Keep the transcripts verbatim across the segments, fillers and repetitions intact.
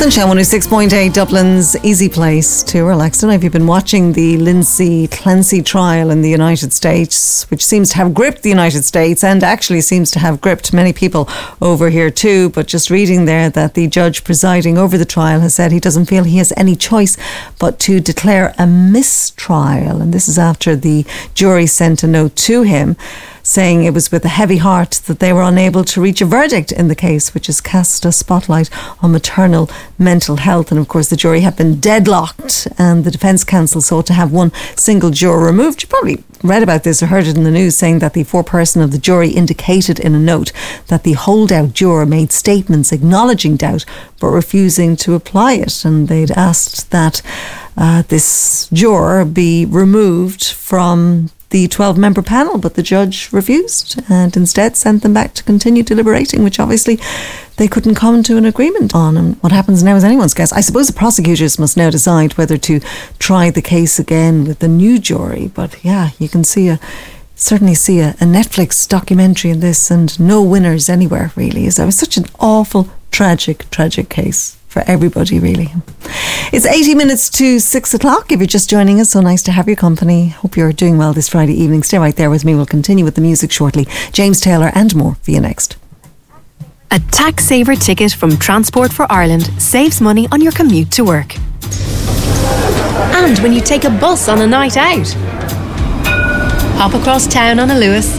Sunshine one oh six point eight, Dublin's easy place to relax. I don't know if you've been watching the Lindsay Clancy trial in the United States, which seems to have gripped the United States and actually seems to have gripped many people over here too. But just reading there that the judge presiding over the trial has said he doesn't feel he has any choice but to declare a mistrial. And this is after the jury sent a note to him saying it was with a heavy heart that they were unable to reach a verdict in the case, which has cast a spotlight on maternal mental health. And of course the jury had been deadlocked and the defence counsel sought to have one single juror removed. You probably read about this or heard it in the news, saying that the foreperson of the jury indicated in a note that the holdout juror made statements acknowledging doubt but refusing to apply it, and they'd asked that uh, this juror be removed from the twelve-member panel, but the judge refused and instead sent them back to continue deliberating, which obviously they couldn't come to an agreement on. And what happens now is anyone's guess. I suppose the prosecutors must now decide whether to try the case again with the new jury. But yeah, you can see a certainly see a, a Netflix documentary in this, and no winners anywhere really. Is there was such an awful, tragic, tragic case for everybody really. It's eighty minutes to six o'clock. If you're just joining us, so nice to have your company. Hope you're doing well this Friday evening. Stay right there with me. We'll continue with the music shortly. James Taylor and more for you next. A tax saver ticket from Transport for Ireland saves money on your commute to work. And when you take a bus on a night out, hop across town on a Lewis,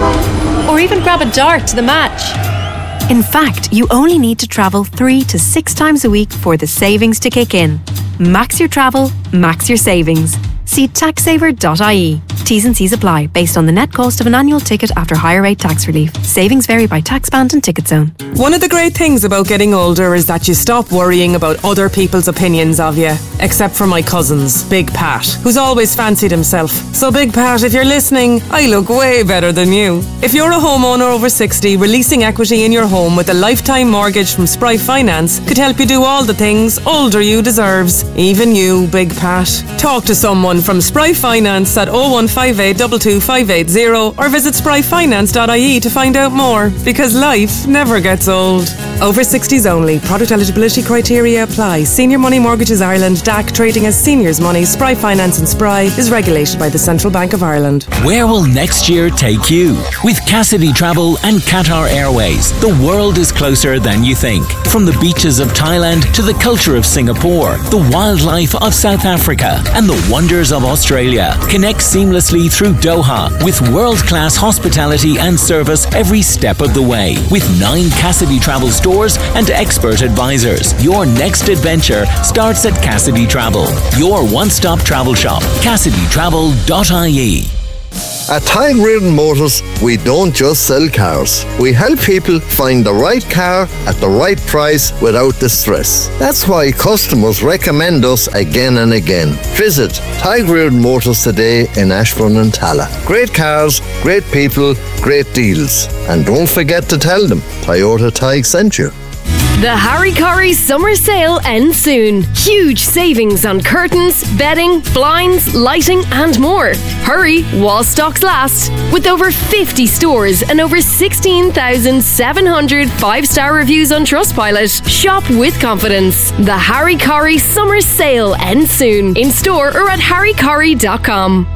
or even grab a dart to the match. In fact, you only need to travel three to six times a week for the savings to kick in. Max your travel, max your savings. See tax saver dot I E. T's and C's apply based on the net cost of an annual ticket after higher rate tax relief. Savings vary by tax band and ticket zone. One of the great things about getting older is that you stop worrying about other people's opinions of you. Except for my cousins, Big Pat, who's always fancied himself. So Big Pat, if you're listening, I look way better than you. If you're a homeowner over sixty, releasing equity in your home with a lifetime mortgage from Spry Finance could help you do all the things older you deserves. Even you, Big Pat. Talk to someone from Spry Finance at oh one five eight two two five eight zero or visit spry finance dot I E to find out more, because life never gets old. Over sixties only. Product eligibility criteria apply. Senior Money Mortgages Ireland, D A C, trading as Seniors Money. Spry Finance and Spry is regulated by the Central Bank of Ireland. Where will next year take you? With Cassidy Travel and Qatar Airways, the world is closer than you think. From the beaches of Thailand to the culture of Singapore, the wildlife of South Africa, and the wonders of Australia. Connect seamlessly through Doha with world-class hospitality and service every step of the way. With nine Cassidy Travel stores and expert advisors. Your next adventure starts at Cassidy Travel, your one-stop travel shop. Cassidy Travel dot I E. At Tide Reardon Motors, we don't just sell cars. We help people find the right car at the right price without the stress. That's why customers recommend us again and again. Visit Tide Reardon Motors today in Ashbourne and Talla. Great cars, great people, great deals. And don't forget to tell them Toyota Tig sent you. The Harry Corrie summer sale ends soon. Huge savings on curtains, bedding, blinds, lighting and more. Hurry while stocks last. With over fifty stores and over sixteen thousand seven hundred five-star reviews on Trustpilot, shop with confidence. The Harry Corrie summer sale ends soon. In store or at harry corrie dot com.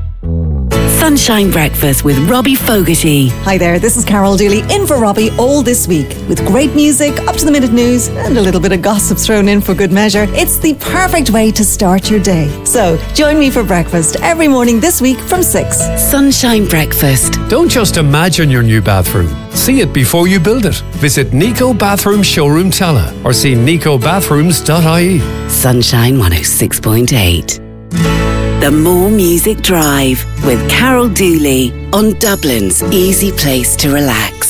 Sunshine Breakfast with Robbie Fogarty. Hi there, this is Carol Dooley in for Robbie all this week with great music, up-to-the-minute news and a little bit of gossip thrown in for good measure. It's the perfect way to start your day. So join me for breakfast every morning this week from six. Sunshine Breakfast. Don't just imagine your new bathroom. See it before you build it. Visit Nico Bathroom Showroom Talla or see nico bathrooms dot I E. Sunshine one oh six point eight. The More Music Drive with Carol Dooley on Dublin's easy place to relax.